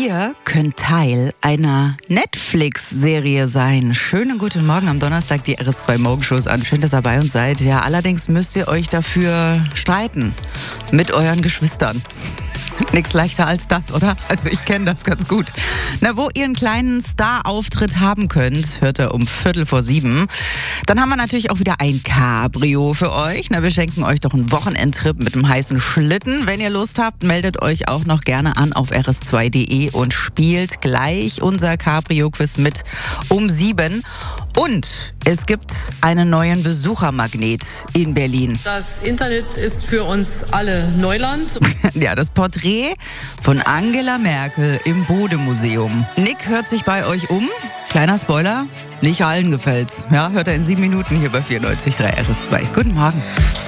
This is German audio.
Ihr könnt Teil einer Netflix-Serie sein. Schönen guten Morgen am Donnerstag, die RS2 Morgenshows an. Schön, dass ihr bei uns seid. Ja, allerdings müsst ihr euch dafür streiten. Mit euren Geschwistern. Nichts leichter als das, oder? Also ich kenne das ganz gut. Na, wo ihr einen kleinen Star-Auftritt haben könnt, hört ihr um 6:45. Dann haben wir natürlich auch wieder ein Cabrio für euch. Na, wir schenken euch doch einen Wochenendtrip mit einem heißen Schlitten. Wenn ihr Lust habt, meldet euch auch noch gerne an auf rs2.de und spielt gleich unser Cabrio-Quiz mit um 7. Und es gibt einen neuen Besuchermagnet in Berlin. Das Internet ist für uns alle Neuland. Ja, das Porträt von Angela Merkel im Bode-Museum. Nick hört sich bei euch um. Kleiner Spoiler, nicht allen gefällt's. Ja, hört er in 7 Minuten hier bei 94.3 RS2. Guten Morgen.